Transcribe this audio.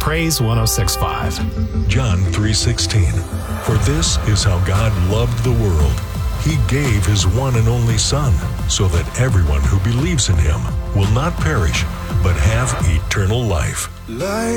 Praise 106.5. John 3:16. For this is how God loved the world. He gave his one and only Son, so that everyone who believes in him will not perish, but have eternal life.